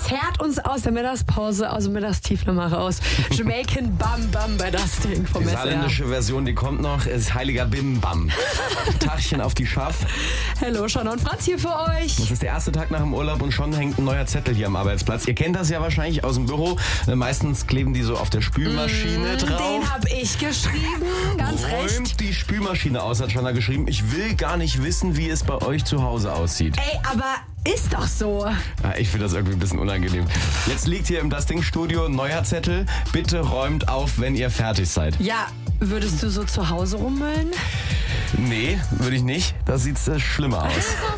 zerrt uns aus der Mittagspause, aus dem Mittagstief nochmal raus. Jamaican Bam Bam bei das Ding vom Die SR. saarländische Version, die kommt noch, ist heiliger Bim Bam. Tagchen auf die Schaff. Hallo, Shanna und Franz hier für euch. Das ist der erste Tag nach dem Urlaub und schon hängt ein neuer Zettel hier am Arbeitsplatz. Ihr kennt das ja wahrscheinlich aus dem Büro. Meistens kleben die so auf der Spülmaschine drauf. Den hab ich geschrieben, ganz recht. Räumt die Spülmaschine aus, hat Shanna geschrieben. Ich will gar nicht wissen, wie es bei euch zu Hause aussieht. Ey, aber ist doch so. Ja, ich finde das irgendwie ein bisschen unangenehm. Jetzt liegt hier im Das Ding Studio ein neuer Zettel. Bitte räumt auf, wenn ihr fertig seid. Ja, würdest du so zu Hause rummüllen? Nee, würde ich nicht. Da sieht's schlimmer aus.